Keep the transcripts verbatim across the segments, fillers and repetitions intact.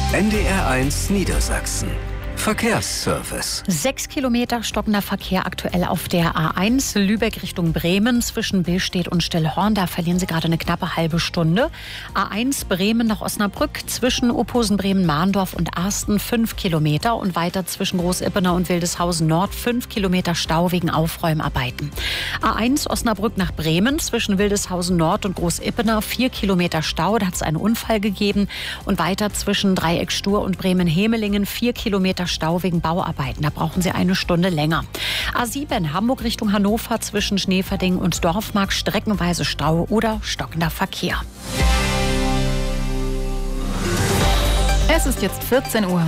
N D R eins Niedersachsen. Verkehrsservice. Sechs Kilometer stockender Verkehr aktuell auf der A eins Lübeck Richtung Bremen zwischen Billstedt und Stillhorn. Da verlieren Sie gerade eine knappe halbe Stunde. A eins Bremen nach Osnabrück zwischen Opposen, Bremen, Mahndorf und Arsten fünf Kilometer und weiter zwischen Großippenau und Wildeshausen Nord fünf Kilometer Stau wegen Aufräumarbeiten. A eins Osnabrück nach Bremen zwischen Wildeshausen Nord und Großippenau vier Kilometer Stau. Da hat es einen Unfall gegeben und weiter zwischen Dreieck Stur und Bremen-Hemelingen vier Kilometer Stau wegen Bauarbeiten. Da brauchen Sie eine Stunde länger. A sieben Hamburg Richtung Hannover zwischen Schneeverding und Dorfmark streckenweise Stau oder stockender Verkehr. Es ist jetzt vierzehn Uhr.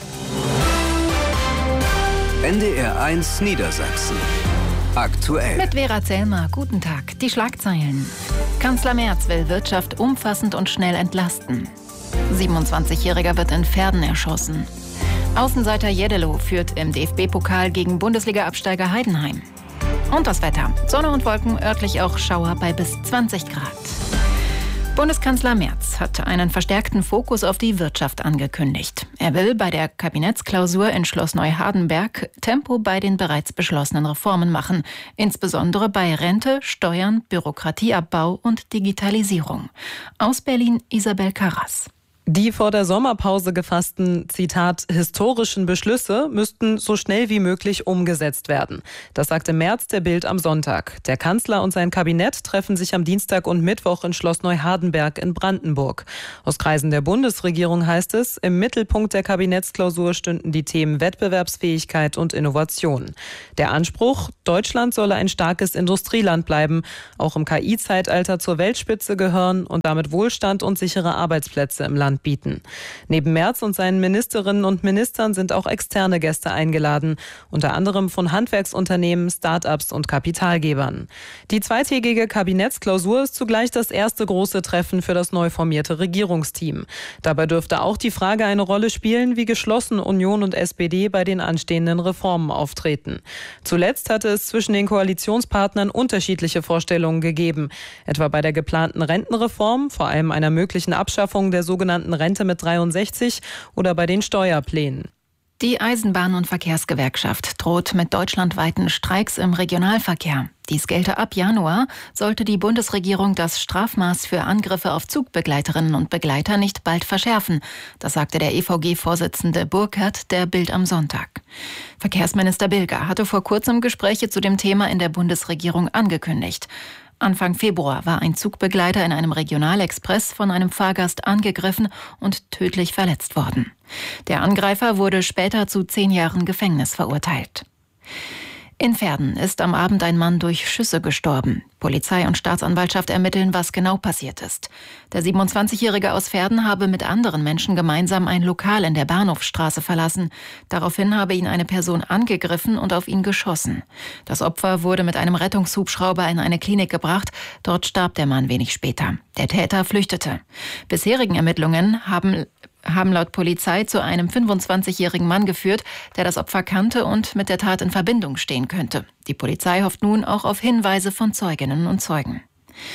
N D R eins Niedersachsen. Aktuell. Mit Vera Zellmer. Guten Tag. Die Schlagzeilen. Kanzler Merz will Wirtschaft umfassend und schnell entlasten. siebenundzwanzigjähriger wird in Verden erschossen. Außenseiter Jeddelo führt im D F B-Pokal gegen Bundesliga-Absteiger Heidenheim. Und das Wetter. Sonne und Wolken, örtlich auch Schauer bei bis zwanzig Grad. Bundeskanzler Merz hat einen verstärkten Fokus auf die Wirtschaft angekündigt. Er will bei der Kabinettsklausur in Schloss Neuhardenberg Tempo bei den bereits beschlossenen Reformen machen, insbesondere bei Rente, Steuern, Bürokratieabbau und Digitalisierung. Aus Berlin Isabel Karras. Die vor der Sommerpause gefassten, Zitat, historischen Beschlüsse müssten so schnell wie möglich umgesetzt werden. Das sagte Merz der Bild am Sonntag. Der Kanzler und sein Kabinett treffen sich am Dienstag und Mittwoch in Schloss Neuhardenberg in Brandenburg. Aus Kreisen der Bundesregierung heißt es, im Mittelpunkt der Kabinettsklausur stünden die Themen Wettbewerbsfähigkeit und Innovation. Der Anspruch, Deutschland solle ein starkes Industrieland bleiben, auch im K I-Zeitalter zur Weltspitze gehören und damit Wohlstand und sichere Arbeitsplätze im Land bieten. Neben Merz und seinen Ministerinnen und Ministern sind auch externe Gäste eingeladen, unter anderem von Handwerksunternehmen, Start-ups und Kapitalgebern. Die zweitägige Kabinettsklausur ist zugleich das erste große Treffen für das neu formierte Regierungsteam. Dabei dürfte auch die Frage eine Rolle spielen, wie geschlossen Union und S P D bei den anstehenden Reformen auftreten. Zuletzt hatte es zwischen den Koalitionspartnern unterschiedliche Vorstellungen gegeben, etwa bei der geplanten Rentenreform, vor allem einer möglichen Abschaffung der sogenannten Rente mit dreiundsechzig oder bei den Steuerplänen. Die Eisenbahn- und Verkehrsgewerkschaft droht mit deutschlandweiten Streiks im Regionalverkehr. Dies gelte ab Januar, sollte die Bundesregierung das Strafmaß für Angriffe auf Zugbegleiterinnen und Begleiter nicht bald verschärfen. Das sagte der E V G-Vorsitzende Burkhardt der Bild am Sonntag. Verkehrsminister Bilger hatte vor kurzem Gespräche zu dem Thema in der Bundesregierung angekündigt. Anfang Februar war ein Zugbegleiter in einem Regionalexpress von einem Fahrgast angegriffen und tödlich verletzt worden. Der Angreifer wurde später zu zehn Jahren Gefängnis verurteilt. In Verden ist am Abend ein Mann durch Schüsse gestorben. Polizei und Staatsanwaltschaft ermitteln, was genau passiert ist. Der siebenundzwanzigjährige aus Verden habe mit anderen Menschen gemeinsam ein Lokal in der Bahnhofstraße verlassen. Daraufhin habe ihn eine Person angegriffen und auf ihn geschossen. Das Opfer wurde mit einem Rettungshubschrauber in eine Klinik gebracht. Dort starb der Mann wenig später. Der Täter flüchtete. Bisherigen Ermittlungen haben haben laut Polizei zu einem fünfundzwanzigjährigen Mann geführt, der das Opfer kannte und mit der Tat in Verbindung stehen könnte. Die Polizei hofft nun auch auf Hinweise von Zeuginnen und Zeugen.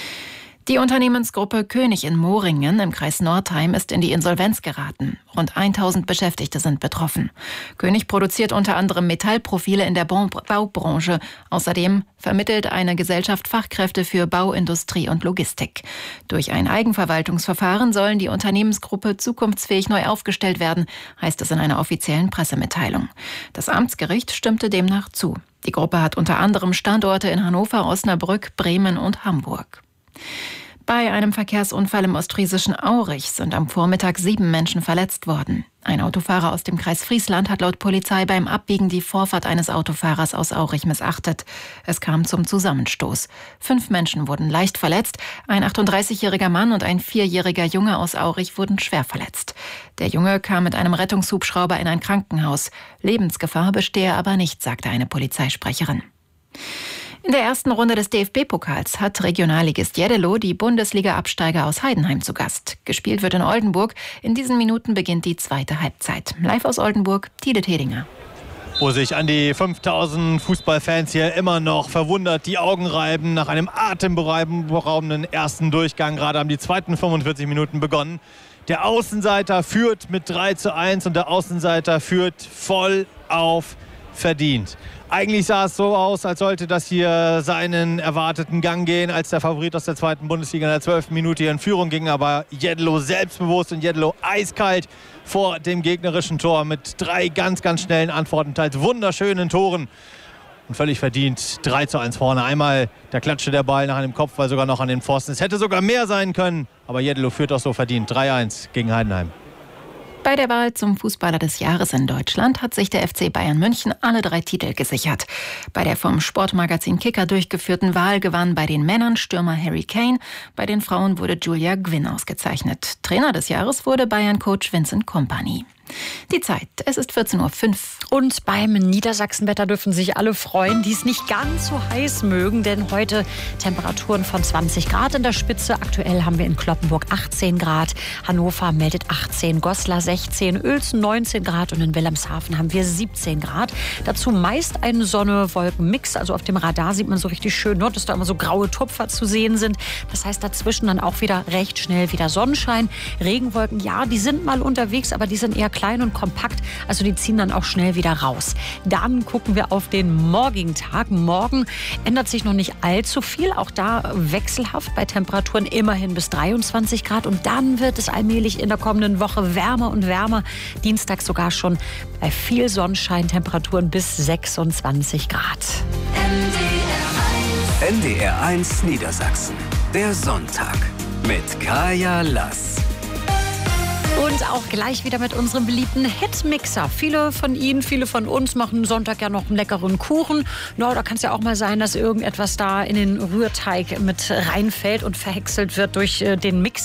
Die Unternehmensgruppe König in Moringen im Kreis Nordheim ist in die Insolvenz geraten. Rund tausend Beschäftigte sind betroffen. König produziert unter anderem Metallprofile in der Baubranche. Außerdem vermittelt eine Gesellschaft Fachkräfte für Bauindustrie und Logistik. Durch ein Eigenverwaltungsverfahren sollen die Unternehmensgruppe zukunftsfähig neu aufgestellt werden, heißt es in einer offiziellen Pressemitteilung. Das Amtsgericht stimmte demnach zu. Die Gruppe hat unter anderem Standorte in Hannover, Osnabrück, Bremen und Hamburg. Bei einem Verkehrsunfall im ostfriesischen Aurich sind am Vormittag sieben Menschen verletzt worden. Ein Autofahrer aus dem Kreis Friesland hat laut Polizei beim Abbiegen die Vorfahrt eines Autofahrers aus Aurich missachtet. Es kam zum Zusammenstoß. Fünf Menschen wurden leicht verletzt. Ein achtunddreißigjähriger Mann und ein vierjähriger Junge aus Aurich wurden schwer verletzt. Der Junge kam mit einem Rettungshubschrauber in ein Krankenhaus. Lebensgefahr bestehe aber nicht, sagte eine Polizeisprecherin. In der ersten Runde des D F B-Pokals hat Regionalligist Jeddelo die Bundesliga-Absteiger aus Heidenheim zu Gast. Gespielt wird in Oldenburg. In diesen Minuten beginnt die zweite Halbzeit. Live aus Oldenburg, Tide Tedinger. Wo sich an die fünftausend Fußballfans hier immer noch verwundert die Augen reiben. Nach einem atemberaubenden ersten Durchgang. Gerade haben die zweiten fünfundvierzig Minuten begonnen. Der Außenseiter führt mit drei zu eins und der Außenseiter führt voll auf verdient. Eigentlich sah es so aus, als sollte das hier seinen erwarteten Gang gehen, als der Favorit aus der zweiten Bundesliga in der zwölften Minute hier in Führung ging. Aber Jeddelo selbstbewusst und Jeddelo eiskalt vor dem gegnerischen Tor mit drei ganz, ganz schnellen Antworten, teils wunderschönen Toren. Und völlig verdient drei zu eins vorne. Einmal der klatschte der Ball nach einem Kopfball sogar noch an den Pfosten. Es hätte sogar mehr sein können, aber Jeddelo führt auch so verdient. drei eins gegen Heidenheim. Bei der Wahl zum Fußballer des Jahres in Deutschland hat sich der F C Bayern München alle drei Titel gesichert. Bei der vom Sportmagazin Kicker durchgeführten Wahl gewann bei den Männern Stürmer Harry Kane, bei den Frauen wurde Julia Gwynn ausgezeichnet. Trainer des Jahres wurde Bayern-Coach Vincent Kompany. Die Zeit, es ist vierzehn Uhr fünf. Und beim Niedersachsenwetter dürfen sich alle freuen, die es nicht ganz so heiß mögen, denn heute Temperaturen von zwanzig Grad in der Spitze. Aktuell haben wir in Cloppenburg achtzehn Grad, Hannover meldet achtzehn, Goslar sechzehn, Uelzen neunzehn Grad und in Wilhelmshaven haben wir siebzehn Grad. Dazu meist ein Sonne-Wolken-Mix, also auf dem Radar sieht man so richtig schön, dass da immer so graue Tupfer zu sehen sind. Das heißt dazwischen dann auch wieder recht schnell wieder Sonnenschein. Regenwolken, ja, die sind mal unterwegs, aber die sind eher klein und kompakt, also die ziehen dann auch schnell wieder raus. Dann gucken wir auf den morgigen Tag. Morgen ändert sich noch nicht allzu viel, auch da wechselhaft bei Temperaturen immerhin bis dreiundzwanzig Grad und dann wird es allmählich in der kommenden Woche wärmer und wärmer. Dienstag sogar schon bei viel Sonnenschein Temperaturen bis sechsundzwanzig Grad. N D R eins Niedersachsen. Der Sonntag mit Kaya Lass. Und auch gleich wieder mit unserem beliebten Hitmixer. Viele von Ihnen, viele von uns machen Sonntag ja noch einen leckeren Kuchen. No, da kann es ja auch mal sein, dass irgendetwas da in den Rührteig mit reinfällt und verhäckselt wird durch den Mixer.